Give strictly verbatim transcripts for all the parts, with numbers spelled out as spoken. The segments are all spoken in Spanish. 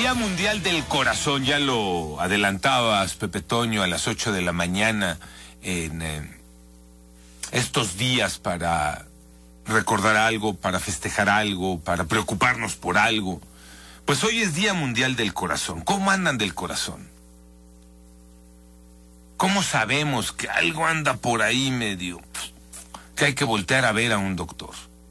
Día Mundial del Corazón, ya lo adelantabas, Pepe Toño, a las ocho de la mañana, en eh, estos días para recordar algo, para festejar algo, para preocuparnos por algo. Pues hoy es Día Mundial del Corazón. ¿Cómo andan del corazón? ¿Cómo sabemos que algo anda por ahí medio, que hay que voltear a ver a un doctor?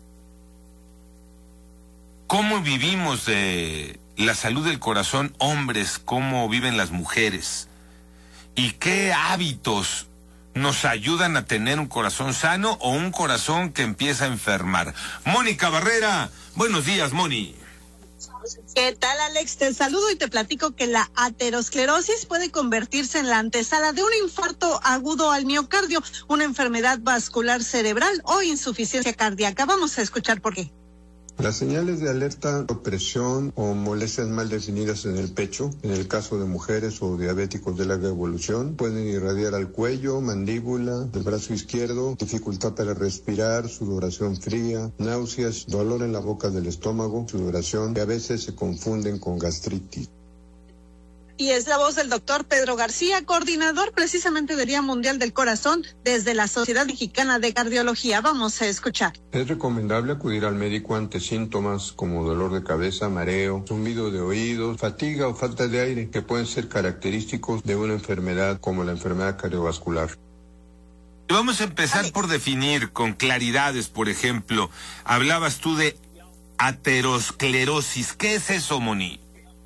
¿Cómo vivimos de la salud del corazón, hombres? ¿Cómo viven las mujeres? ¿Y qué hábitos nos ayudan a tener un corazón sano o un corazón que empieza a enfermar? Mónica Barrera, buenos días, Moni. ¿Qué tal, Alex? Te saludo y te platico que la aterosclerosis puede convertirse en la antesala de un infarto agudo al miocardio, una enfermedad vascular cerebral o insuficiencia cardíaca. Vamos a escuchar por qué. Las señales de alerta, opresión o molestias mal definidas en el pecho, en el caso de mujeres o diabéticos de larga evolución, pueden irradiar al cuello, mandíbula, del brazo izquierdo, dificultad para respirar, sudoración fría, náuseas, dolor en la boca del estómago, sudoración, que a veces se confunden con gastritis. Y es la voz del doctor Pedro García, coordinador precisamente del Día Mundial del Corazón desde la Sociedad Mexicana de Cardiología. Vamos a escuchar. Es recomendable acudir al médico ante síntomas como dolor de cabeza, mareo, zumbido de oídos, fatiga o falta de aire, que pueden ser característicos de una enfermedad como la enfermedad cardiovascular. Vamos a empezar por definir con claridades, por ejemplo, hablabas tú de aterosclerosis. ¿Qué es eso, Moni?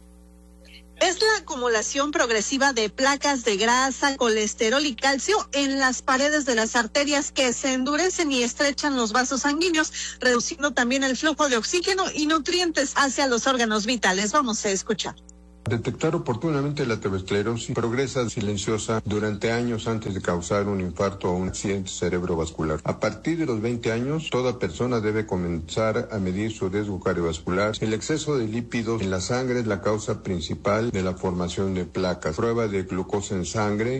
Es la acumulación progresiva de placas de grasa, colesterol y calcio en las paredes de las arterias que se endurecen y estrechan los vasos sanguíneos, reduciendo también el flujo de oxígeno y nutrientes hacia los órganos vitales. Vamos a escuchar. Detectar oportunamente la aterosclerosis progresa silenciosa durante años antes de causar un infarto o un accidente cerebrovascular. A partir de los veinte años, toda persona debe comenzar a medir su riesgo cardiovascular. El exceso de lípidos en la sangre es la causa principal de la formación de placas. Prueba de glucosa en sangre.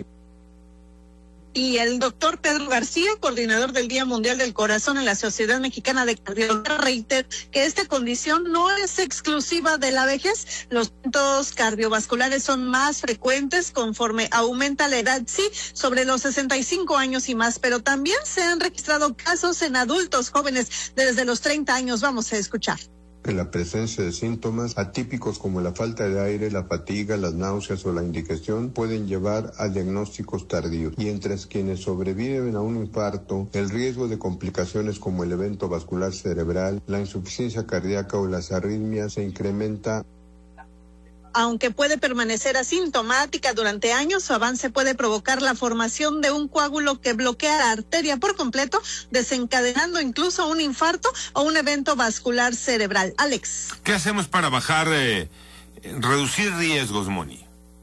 Y el doctor Pedro García, coordinador del Día Mundial del Corazón en la Sociedad Mexicana de Cardiología, reitera que esta condición no es exclusiva de la vejez. Los eventos cardiovasculares son más frecuentes conforme aumenta la edad, sí, sobre los sesenta y cinco años y más, pero también se han registrado casos en adultos jóvenes desde los treinta años. Vamos a escuchar. En la presencia de síntomas atípicos como la falta de aire, la fatiga, las náuseas o la indigestión pueden llevar a diagnósticos tardíos. Y entre quienes sobreviven a un infarto, el riesgo de complicaciones como el evento vascular cerebral, la insuficiencia cardíaca o las arritmias se incrementa. Aunque puede permanecer asintomática durante años, su avance puede provocar la formación de un coágulo que bloquea la arteria por completo, desencadenando incluso un infarto o un evento vascular cerebral. Alex. ¿Qué hacemos para bajar, eh, reducir riesgos, Moni?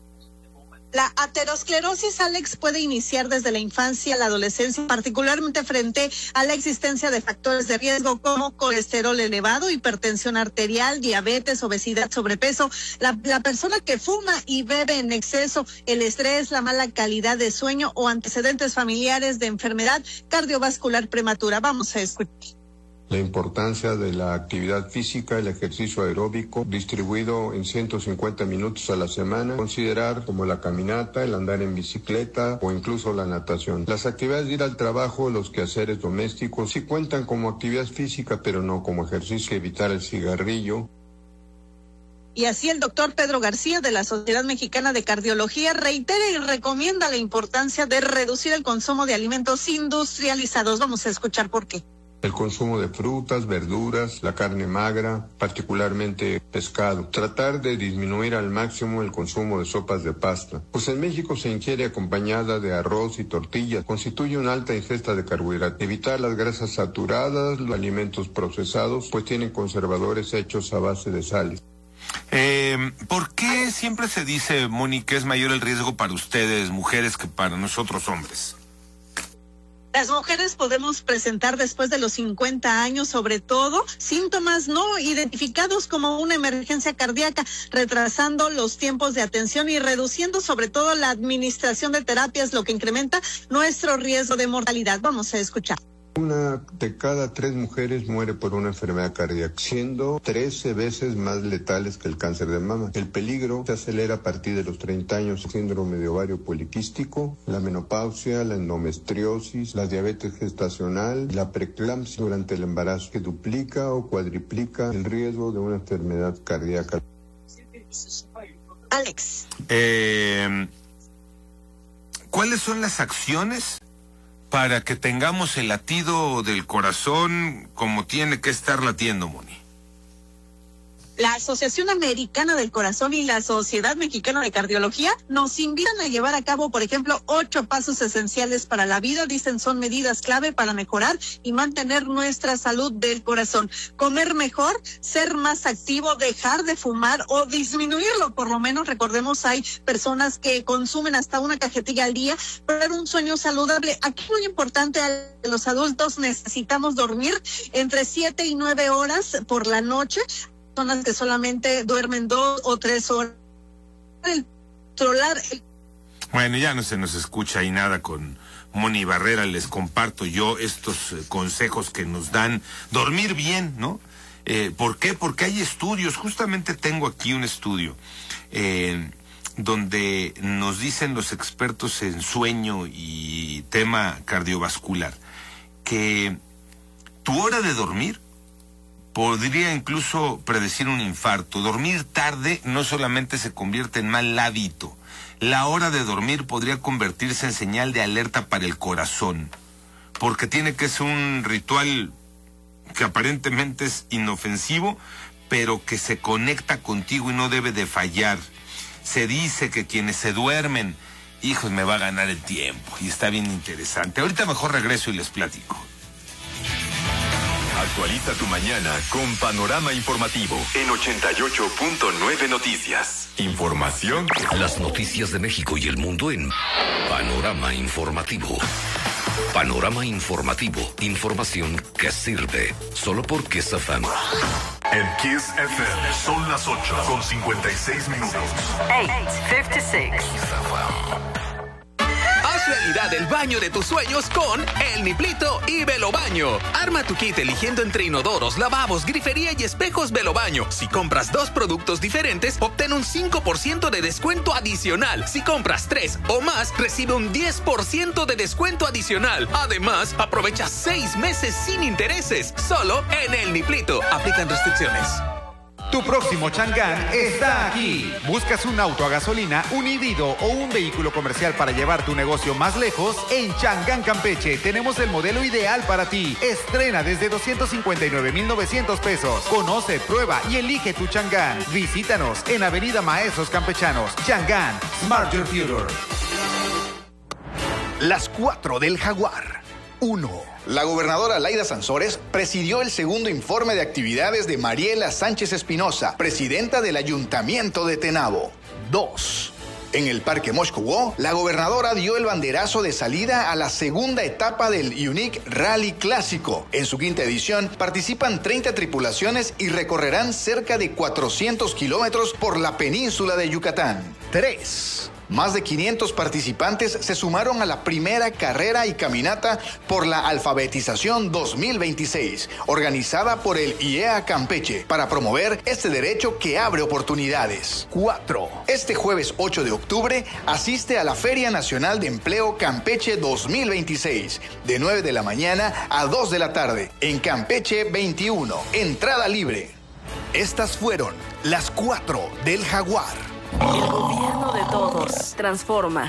La aterosclerosis, Alex, puede iniciar desde la infancia a la adolescencia, particularmente frente a la existencia de factores de riesgo como colesterol elevado, hipertensión arterial, diabetes, obesidad, sobrepeso, la, la persona que fuma y bebe en exceso, el estrés, la mala calidad de sueño o antecedentes familiares de enfermedad cardiovascular prematura. Vamos a escuchar. La importancia de la actividad física, el ejercicio aeróbico, distribuido en ciento cincuenta minutos a la semana, considerar como la caminata, el andar en bicicleta o incluso la natación. Las actividades de ir al trabajo, los quehaceres domésticos, sí cuentan como actividad física, pero no como ejercicio. Evitar el cigarrillo. Y así el doctor Pedro García de la Sociedad Mexicana de Cardiología reitera y recomienda la importancia de reducir el consumo de alimentos industrializados. Vamos a escuchar por qué. El consumo de frutas, verduras, la carne magra, particularmente pescado. Tratar de disminuir al máximo el consumo de sopas de pasta. Pues en México se ingiere acompañada de arroz y tortillas. Constituye una alta ingesta de carbohidratos. Evitar las grasas saturadas, los alimentos procesados, pues tienen conservadores hechos a base de sales. Eh, ¿Por qué siempre se dice, Moni, que es mayor el riesgo para ustedes, mujeres, que para nosotros, hombres? Las mujeres podemos presentar después de los cincuenta años, sobre todo, síntomas no identificados como una emergencia cardíaca, retrasando los tiempos de atención y reduciendo sobre todo la administración de terapias, lo que incrementa nuestro riesgo de mortalidad. Vamos a escuchar. Una de cada tres mujeres muere por una enfermedad cardíaca, siendo trece veces más letales que el cáncer de mama. El peligro se acelera a partir de los treinta años, síndrome de ovario poliquístico, la menopausia, la endometriosis, la diabetes gestacional, la preeclampsia durante el embarazo, que duplica o cuadriplica el riesgo de una enfermedad cardíaca. Alex. Eh, ¿Cuáles son las acciones para que tengamos el latido del corazón como tiene que estar latiendo, Moni? La Asociación Americana del Corazón y la Sociedad Mexicana de Cardiología nos invitan a llevar a cabo, por ejemplo, ocho pasos esenciales para la vida. Dicen son medidas clave para mejorar y mantener nuestra salud del corazón. Comer mejor, ser más activo, dejar de fumar o disminuirlo. Por lo menos, recordemos, hay personas que consumen hasta una cajetilla al día, pero un sueño saludable. Aquí muy importante, a los adultos necesitamos dormir entre siete y nueve horas por la noche. Personas que solamente duermen dos o tres horas. El controlar el... Bueno, ya no se nos escucha ahí nada con Moni Barrera. Les comparto yo estos eh, consejos que nos dan. Dormir bien, ¿no? Eh, ¿Por qué? Porque hay estudios. Justamente tengo aquí un estudio eh, donde nos dicen los expertos en sueño y tema cardiovascular que tu hora de dormir podría incluso predecir un infarto. Dormir tarde no solamente se convierte en mal hábito. La hora de dormir podría convertirse en señal de alerta para el corazón, porque tiene que ser un ritual que aparentemente es inofensivo, pero que se conecta contigo y no debe de fallar. Se dice que quienes se duermen, hijos, me va a ganar el tiempo, y está bien interesante. Ahorita mejor regreso y les platico. Actualiza tu mañana con Panorama Informativo en ochenta y ocho punto nueve Noticias. Información. Las noticias de México y el mundo en Panorama Informativo. Panorama Informativo. Información que sirve. Solo por Kiss F M. En Kiss F M son las ocho con cincuenta y seis minutos. ocho cincuenta y seis. Haz realidad el baño de tus sueños con El Niplito y Velobaño. Arma tu kit eligiendo entre inodoros, lavabos, grifería y espejos Velobaño. Si compras dos productos diferentes, obtén un cinco por ciento de descuento adicional. Si compras tres o más, recibe un diez por ciento de descuento adicional. Además, aprovecha seis meses sin intereses. Solo en El Niplito. Aplican restricciones. Tu próximo Chang'an está aquí. ¿Buscas un auto a gasolina, un híbrido o un vehículo comercial para llevar tu negocio más lejos? En Chang'an Campeche tenemos el modelo ideal para ti. Estrena desde doscientos cincuenta y nueve mil novecientos pesos. Conoce, prueba y elige tu Chang'an. Visítanos en Avenida Maestros Campechanos. Chang'an, Smart Your Future. Las cuatro del Jaguar. uno. La gobernadora Laida Sansores presidió el segundo informe de actividades de Mariela Sánchez Espinosa, presidenta del Ayuntamiento de Tenabo. dos. En el Parque Moshkuwo, la gobernadora dio el banderazo de salida a la segunda etapa del Unique Rally Clásico. En su quinta edición participan treinta tripulaciones y recorrerán cerca de cuatrocientos kilómetros por la península de Yucatán. tres. Más de quinientos participantes se sumaron a la primera carrera y caminata por la alfabetización dos mil veintiséis, organizada por el I E A Campeche, para promover este derecho que abre oportunidades. cuatro. Este jueves ocho de octubre asiste a la Feria Nacional de Empleo Campeche dos mil veintiséis, de nueve de la mañana a dos de la tarde, en Campeche veintiuno, entrada libre. Estas fueron las cuatro del Jaguar. El gobierno de todos. Transforma.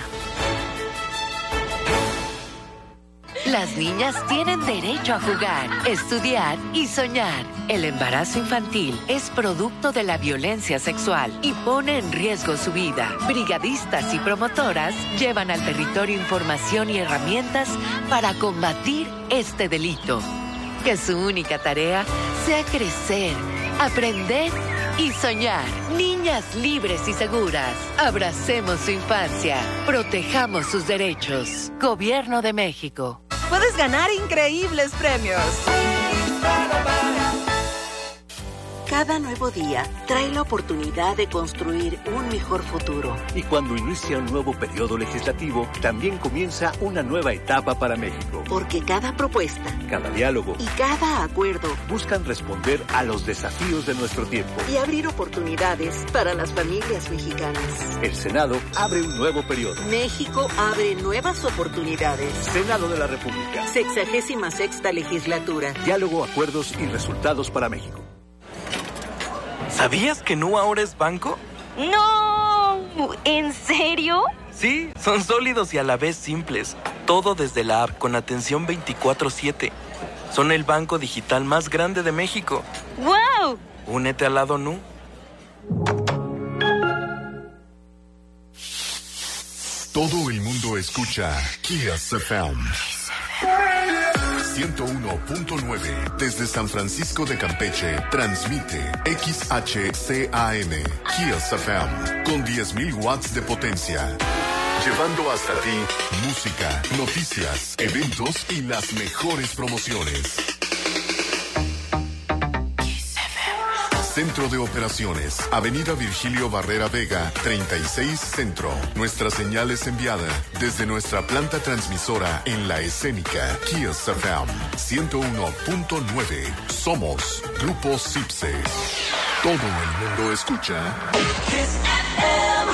Las niñas tienen derecho a jugar, estudiar y soñar. El embarazo infantil es producto de la violencia sexual y pone en riesgo su vida. Brigadistas y promotoras llevan al territorio información y herramientas para combatir este delito. Que su única tarea sea crecer, aprender y soñar. Niñas libres y seguras. Abracemos su infancia. Protejamos sus derechos. Gobierno de México. Puedes ganar increíbles premios. Cada nuevo día trae la oportunidad de construir un mejor futuro. Y cuando inicia un nuevo periodo legislativo, también comienza una nueva etapa para México. Porque cada propuesta, cada diálogo y cada acuerdo buscan responder a los desafíos de nuestro tiempo y abrir oportunidades para las familias mexicanas. El Senado abre un nuevo periodo. México abre nuevas oportunidades. Senado de la República. Sexagésima sexta legislatura. Diálogo, acuerdos y resultados para México. ¿Sabías que Nu ahora es banco? ¡No! ¿En serio? Sí, son sólidos y a la vez simples. Todo desde la app con atención veinticuatro siete. Son el banco digital más grande de México. ¡Wow! Únete al lado Nu. Todo el mundo escucha Kiss F M. ciento uno punto nueve desde San Francisco de Campeche transmite X H C A M Kiss F M con diez mil watts de potencia, llevando hasta ti música, noticias, eventos y las mejores promociones. Centro de Operaciones, Avenida Virgilio Barrera Vega, treinta y seis Centro. Nuestra señal es enviada desde nuestra planta transmisora en La Escénica, Kiss F M ciento uno punto nueve. Somos Grupo Cipse. Todo el mundo escucha Kiss F M.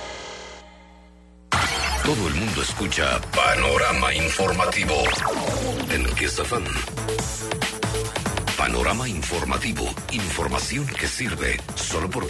Todo el mundo escucha Panorama Informativo en Kiss F M. Panorama Informativo, información que sirve solo por